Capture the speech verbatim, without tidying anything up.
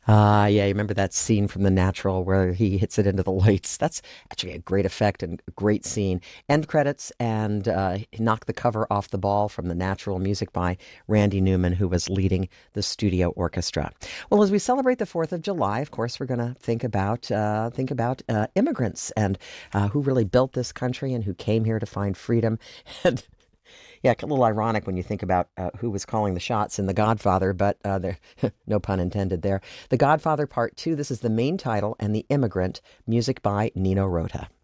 Uh, yeah, you remember that scene from The Natural where he hits it into the lights? That's actually a great effect and a great scene. End credits and uh, knock the cover off the ball from The Natural, music by Randy Newman, who was leading the studio orchestra. Well, as we celebrate the fourth of July, of course, we're going to think about uh, think about uh, immigrants and uh, who really built this country and who came here to find freedom. And yeah, a little ironic when you think about uh, who was calling the shots in The Godfather, but uh, there, no pun intended there. The Godfather Part two, this is the main title, and The Immigrant, music by Nino Rota.